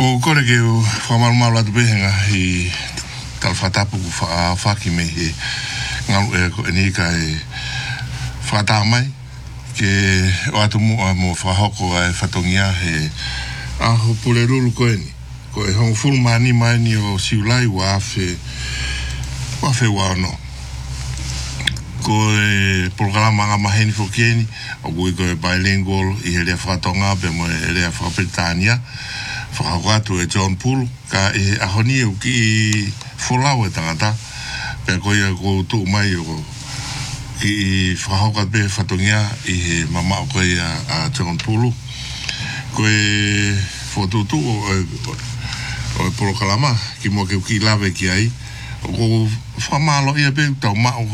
Ko kore ke o whamarumaru atu pehenga i tal whatapu ku whaki me he ngaru e ko ni ka e whata mai ke o atu mua mo whahoko e whatongia he aho pule rulu ko eni ko e hongo fulu mani mai ni o siulai wa afe wano ko e programa nga maheni fokeni o kui ko e bilingual i he lea whatonga pe mo e lea whapritania whakawatu e John Poole ka e ahoni e uki i wholau e tangata pe ko ia ko tu mai o ki i whakawat pe whatongia i he mama o koe a John Poole ko e whotutu o e porokalama ki mo ke uki lawe ki ai o ko whamalo ia pe tau mao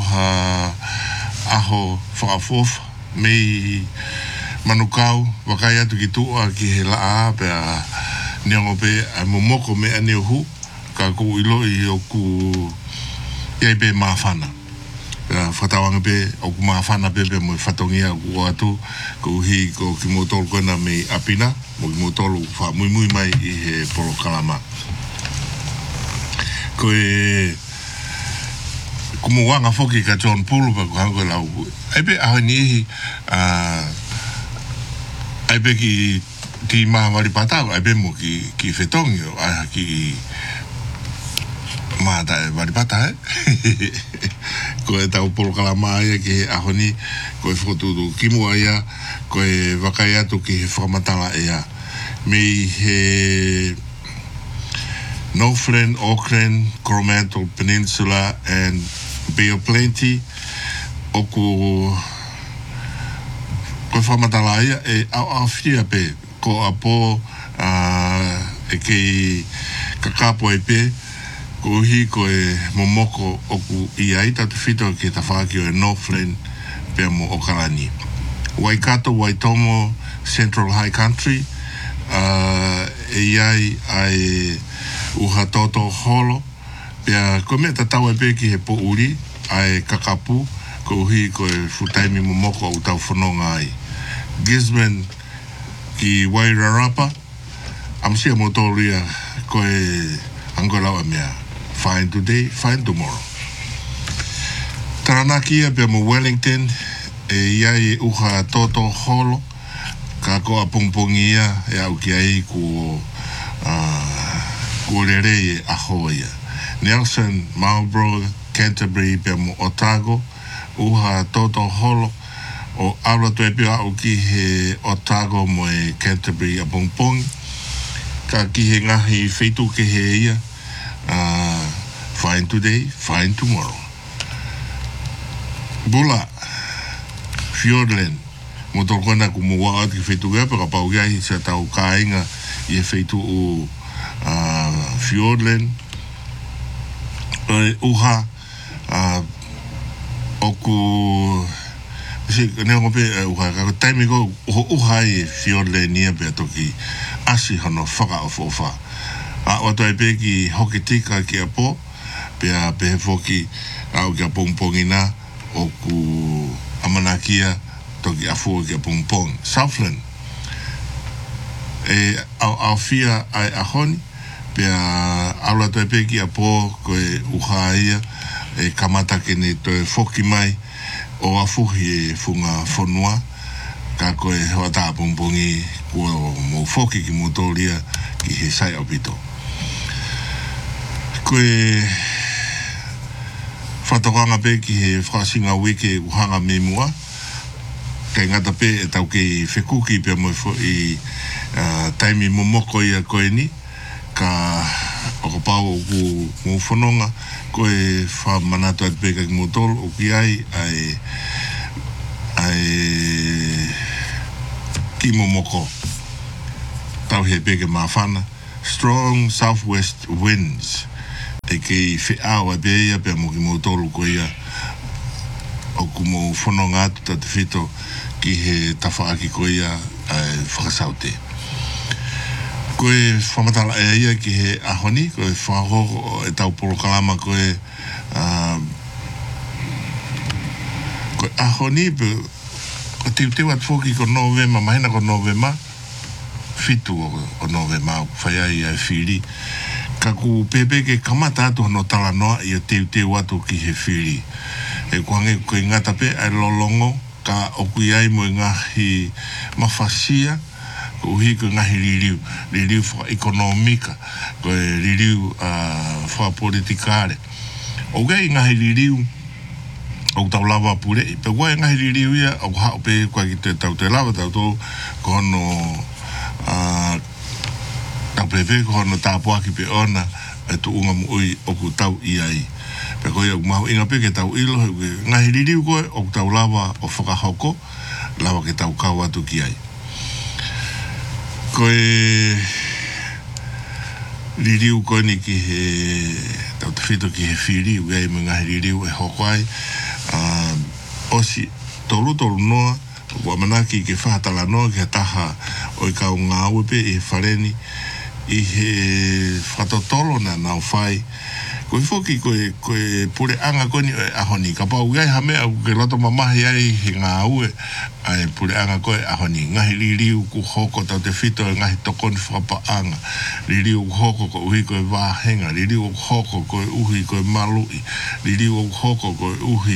aho whakafofa mei manukau wakai atu ki tua ki he laa pe a niango pe a momoko me ane hu ka ku ilo i o ku iai pe maafana whatawanga pe o ku maafana pe mo whatongia ku atu ku hi ko ki motol kona me apina mo ki motolu wha mui mai i he polo kalama ko e kumuwanga foki ka John Poole pa ku hango lau ai pe ahoni ai pe ki ti mahamari patau ai pe mo ki whetongio ai ki mata e wari pata ko e tau polo kalama ia ki ahoni ko e whotutu ki mua ia ko e wakai atu ki he whakamatala ia mei he Northland, Auckland, Coromandel Peninsula and Bay of Plenty o ko whamatala ia e au whia pe ko apo e kei kakapo e pe ko hi ko e momoko o ku iai tatu whito ke ta whakio e Northland pe mo o Karani Waikato, Waitomo, Central High Country e iai ai uha toto holo pia ko me ta tau e pe ki he po uri ai kakapu ko hi ko e futaimi momoko o tau whanonga ai Gisborne ki Wairarapa amsia motoria ko e angola o mea fine today, fine tomorrow Taranakia pe mo Wellington e iai uha toto holo ka ko a pongpongia e au ki ai ko Kurere e ahoia. Nelson, Marlborough, Canterbury, pe mo Otago, uha toto holo, o aula to e pia au ki he Otago mo e Canterbury a pongpong, ka ki he ngahi feitu ke he ia, fine today, fine tomorrow. Bula, Fiordland, mo tokona ku mo waa ki feitu gea, peka pau gea hi sa tau kainga i he feitu o Fiordland uha oku si ne ngope uha ka taimi ko uha i Fiordland ia pe toki asi hano whaka ofa o toi pe ki hokitika ki apo pe foki au ki a pongpongina oku amanakia toki afu ki a pongpong Southland e au fia ai ahoni pia aula toi peki a po ko e uhaia e kamata kene to e foki mai o afuhi e funga fonua ka ko e hota pongpongi ko mo foki ki motoria ki he sai opito ko e whatokanga pe ki he whakasinga wike uhanga me mua kei ngata pe e tau kei whekuki pe mo i taimi momoko ia koe ni ka o pau ku mo fononga ko e fa manato at peka ki motol o ki ai ki momoko tau he peke mawhana strong southwest winds e ki whiau a beia pe mo ki motol ko ia o ku mo fononga atu tat whito ki he tawhaaki ko ia whakasaute koe whamatala e ia ki he ahoni, koe whahoko e tau porokalama koe ahoni pe ko te atu foki ko Novema, mahina ko Novema fitu o nove mau whai ai ai whiri. Ka ku pepe ke kamata atu no tala noa i o teu atu ki he whiri. E kuange koe ngata pe ai lolongo ka okui ai mo ngahi mawhasia ko uhi ko ngahi liriu wha ekonomika ko liriu wha politikare. O gai ngahi liriu o tau lava pure i pe wai ngahi liriu ia o hao pe kwa ki te tau te lava tau tau ko hono tau pepe ko hono tāpua ki pe ona e tu unga mu ui o ku tau i ai pe koe au mahu inga pe ke tau ilo ngahi liriu koe o tau lava o whakahoko lava ke tau kau atu ki ai koe liriu koe ni ki he tau te whito ki he whiri ugai me ngahi liriu e hoko ai osi tolu noa wa manaki ke whahatala noa ke taha o i kau ngā upe i he whareni i he whatotolo na nau whai koe whoki koe pure anga koe ni ahoni ka pau gai hame au ke loto mamahi ai he ngā ue ai pure anga koe ahoni ngahi liriu ku hoko tau te whito e ngahi tokoni whapa anga liriu ku hoko ko uhi koe wāhenga liriu ku hoko koe uhi koe malui liriu ku hoko koe uhi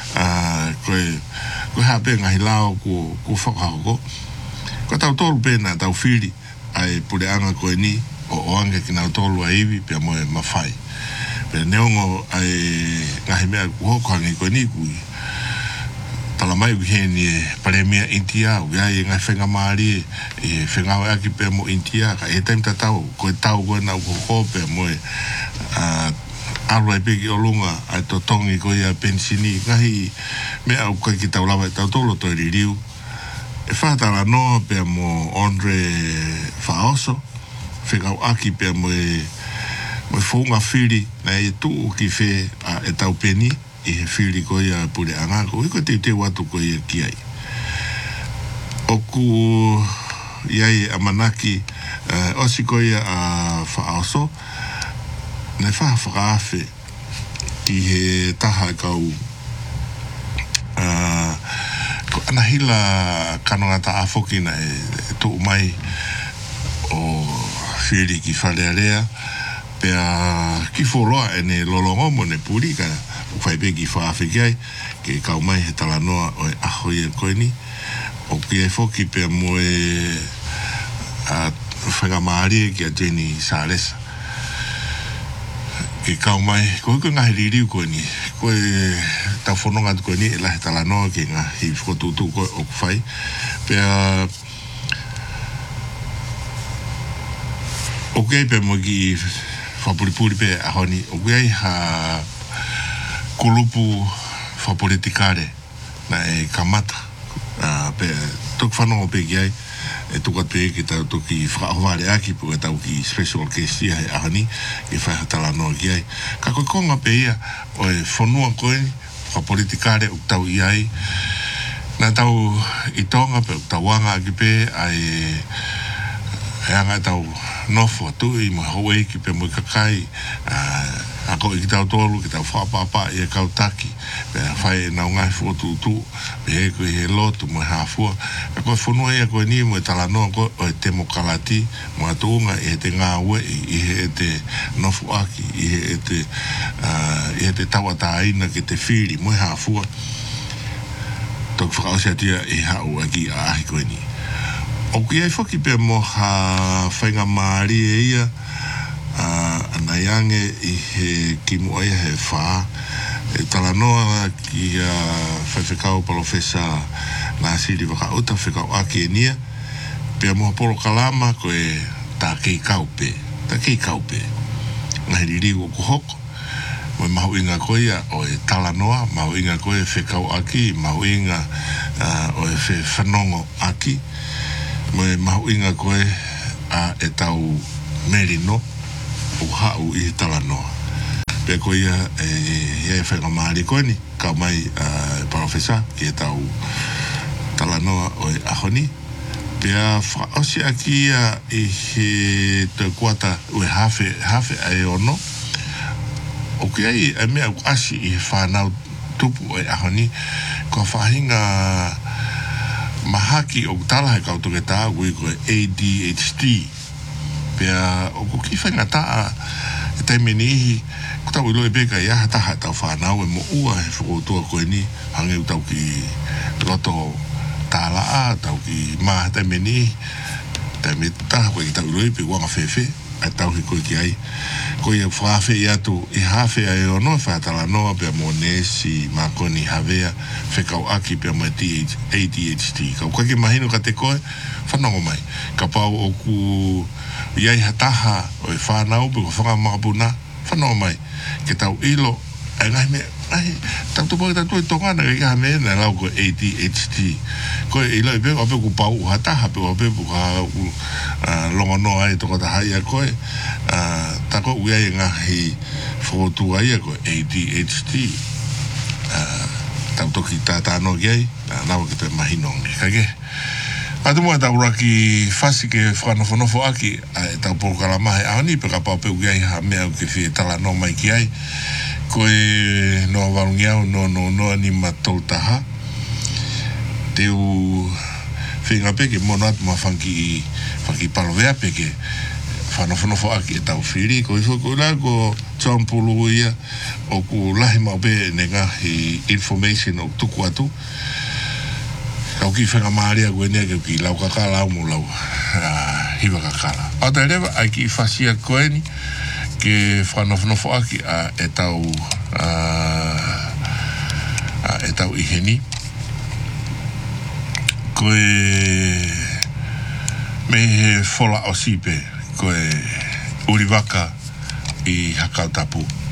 koe hape ngahi lao ku whakahoko ko tau tolu pēna tau whiri ai pure anga koe ni o ange ki nau tolu a iwi pia moe mawhai pe neongo ai ngahi mea kuhoko hangi koe ni kui tala mai uhe ni paremia intia uia i ngai whenga maari i whenga hoi aki pe mo intia ka e taim ta tau koe tau koe nau kuhoko pe moe arua i peki o lunga ai to tongi koe ia pensini ngahi mea au koe ki tau lawa i tau tolo toi ririu e whatala noa pe mo Andre Faoso whengau aki pe moe whaunga whiri na e tuu ki whe e tau peni i he whiri koe a pure anga ko iko te watu koe a ki ai oku iai a manaki osi koe a whaaso na whakaafe i he taha kau ko anahila kanonga ta afoki na e tuu mai o whiri ki whalearea pea ki wholoa e ne lolongo mo ne puri ka whaipe ki whaafiki ai ke kau mai he talanoa o e ahoi e koe ni o ki e whoki pea mo e whangamaari ki a Jenny Salesa ke kau mai koe koe ngahi ririu koe ni koe tau whanonga koe ni e lahe talanoa ke ngahi whotutu koe o kwhai pea o kei pe mo ki whapuripuri pe ahoni o kei ha kulupu whapolitikare na e kamata pe tuk whanonga pe ki ai e tukat pe ki tau tuki whakahoare aki po e tau ki special case ia he ahoni e whaihatala noa ki ai ka koe konga pe ia o e whanua koe whapolitikare o tau iai na tau i tonga pe o tau wanga aki pe ai e anga tau nofo tu i mo hoi ki pe mo kakai ako i ki tau tolu ki tau whapapa i e kautaki pe whai nau ngai fotu tu pe he koe he lotu mo hafua ako whanua i a koe ni mo e talanoa koe o e temo kalati mo atunga i he te ngā ue i he te nofo aki i he te tawata aina ki te whiri mo hafua tok whakausia tia i hau aki a ahi koe ni o ki ai whaki pe mo ha whainga maari e ia ana iange i he kimu aia he wha e talanoa ki a whaiwhekau palofesa ngā siri waka uta whekau aki e nia pe mo polo kalama ko e ta kei kaupe ngahi ririgo ko hoko mo mahu inga koe o e talanoa mahu inga koe whekau aki mahu inga o e whanongo aki mo e mahu inga koe e tau merino o hau i talanoa pe koe ia e whainga maari koe ni ka mai profesa ki e tau talanoa o e ahoni pe a whaosi aki i he te kuata o e hafe ai ono o ke ai e mea uasi i whanau tupu o e ahoni ko whahinga mahaki o tala he kauto ke tā ui ko ADHD pia o ko ki whainga taa e taimenihi ko tau ilo e beka ia hataha tau whanau e mo ua he whakotua koe ni hange u tau ki loto tala a tau ki maa taimenihi taime taha koe ki tau ilo e pe wanga whewhe a tau hi koe ki ai koe e whawhe i atu i hawhe a e ono whaatala noa pia mo nesi makoni hawea whekau aki pia mo ADHD kau kake mahino ka te koe whanongo mai ka pau o ku iai hataha o e whanau pe ko whangamapuna whanongo mai ke tau ilo ai ngai me ai tau tupo ki tau tongana ke kaha me na lau ko ADHD ko ilo i pe o pe ku pau hataha pe o pe ku longo noa ai toko taha ia koe tako uiai ngahi whotu ai ko ADHD tau toki tātano ki ai nawa ki te mahinongi kage atu mua tau raki whasi ke whanofo aki e tau porukala mahe aoni pe ka pau pe uiai ha mea ke whie tala no mai ki ai koe noa warungi au no ni matou taha teu whinga peke mono atu ma whanki palovea peke whanofo aki e tau whiri ko iso ko la ko taumpulu ia o ku lahi mau pe ne ngahi information o tuku atu kau ki whenga maaria koe nea kau ki lau kakala au mo lau hiwa kakala o te rewa ai ki whasia koe ni ke whanofo aki e tau iheni koe me he whola o sipe koe uriwaka i hakau tapu